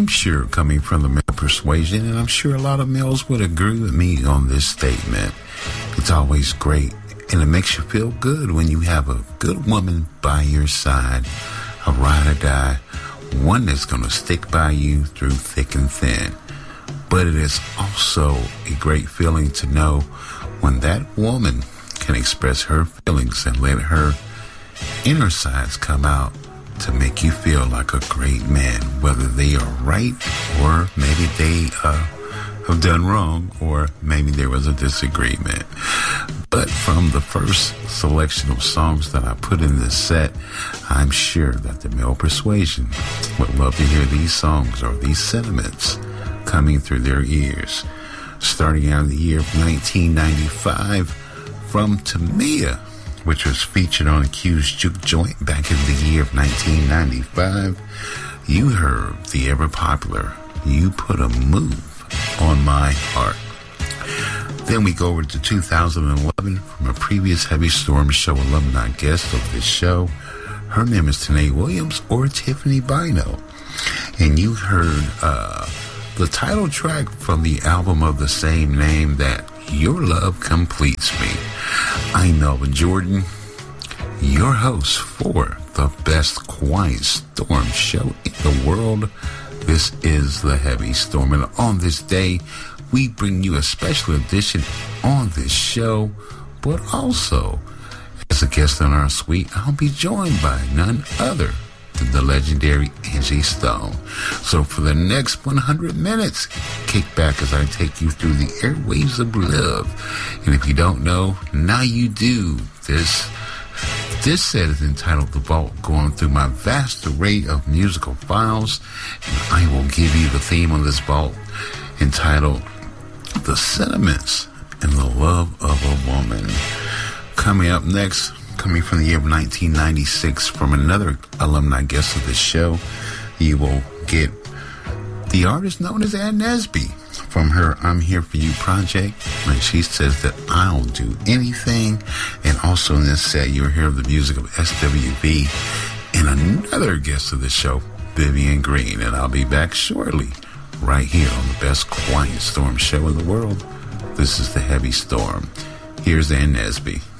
I'm sure, coming from the male persuasion, and I'm sure a lot of males would agree with me on this statement, it's always great and it makes you feel good when you have a good woman by your side, a ride or die, one that's going to stick by you through thick and thin. But it is also a great feeling to know when that woman can express her feelings and let her inner sides come out to make you feel like a great man, whether they are right or maybe they have done wrong, or maybe there was a disagreement. But from the first selection of songs that I put in this set, I'm sure that the male persuasion would love to hear these songs or these sentiments coming through their ears. Starting out in the year of 1995, from Tamia, which was featured on Q's Juke Joint back in the year of 1995, you heard the ever-popular You Put a Move on My Heart. Then we go over to 2011 from a previous Heavy Storm Show alumni guest of this show. Her name is Tanae Williams, or Tiffany Bino. And you heard the title track from the album of the same name, that Your Love Completes Me. I'm Melvin Jordan, your host for the best Quiet Storm show in the world. This is the Heavy Storm, and on this day, we bring you a special edition on this show, but also, as a guest on our suite, I'll be joined by none other than the legendary Angie Stone. So for the next 100 minutes, kick back as I take you through the airwaves of love. And if you don't know, now you do. This set is entitled The Vault, going through my vast array of musical files, and I will give you the theme on this vault entitled The Sentiments and the Love of a Woman. Coming up next, coming from the year of 1996, from another alumni guest of the show, you will get the artist known as Ann Nesby from her I'm Here For You project, and she says that I'll do anything. And also in this set, you'll hear the music of SWV and another guest of the show, Vivian Green. And I'll be back shortly, right here on the best Quiet Storm show in the world. This is the Heavy Storm. Here's Ann Nesby.